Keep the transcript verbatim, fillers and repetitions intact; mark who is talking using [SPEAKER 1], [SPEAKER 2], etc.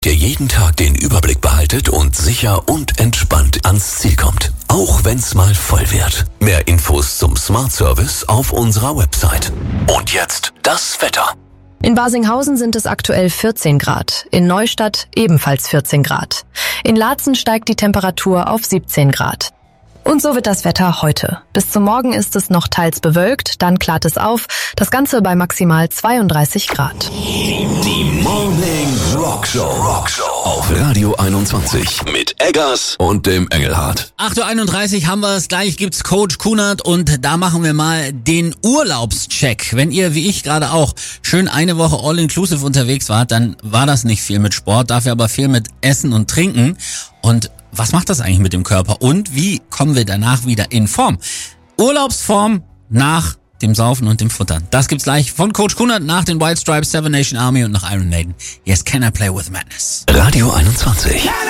[SPEAKER 1] der jeden Tag den Überblick behaltet und sicher und entspannt ans Ziel kommt. Auch wenn's mal voll wird. Mehr Infos zum Smart Service auf unserer Website. Und jetzt das Wetter.
[SPEAKER 2] In Barsinghausen sind es aktuell vierzehn Grad, in Neustadt ebenfalls vierzehn Grad. In Laatzen steigt die Temperatur auf siebzehn Grad. Und so wird das Wetter heute. Bis zum Morgen ist es noch teils bewölkt, dann klart es auf, das Ganze bei maximal zweiunddreißig Grad.
[SPEAKER 1] Die Morning Rock Show. Rock Show auf Radio einundzwanzig mit Eggers und dem Engelhardt.
[SPEAKER 3] acht Uhr einunddreißig haben wir es, gleich gibt's Coach Kunert und da machen wir mal den Urlaubscheck. Wenn ihr, wie ich gerade auch, schön eine Woche all-inclusive unterwegs wart, dann war das nicht viel mit Sport, dafür aber viel mit Essen und Trinken. Und was macht das eigentlich mit dem Körper und wie kommen wir danach wieder in Form? Urlaubsform nach dem Saufen und dem Futtern. Das gibt's gleich von Coach Kunert nach den White Stripes, Seven Nation Army und nach Iron Maiden. Yes, Can I Play With Madness?
[SPEAKER 1] Radio einundzwanzig.